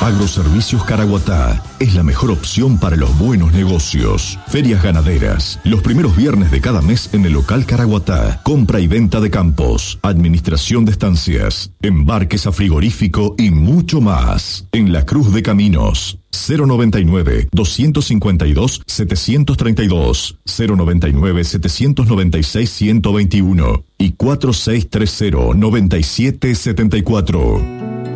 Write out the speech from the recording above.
Agroservicios Caraguatá es la mejor opción para los buenos negocios. Ferias ganaderas, los primeros viernes de cada mes en el local Caraguatá. Compra y venta de campos, administración de estancias, embarques a frigorífico y mucho más. En la Cruz de Caminos. 099-252-732, 099-796-121 y 4630-9774.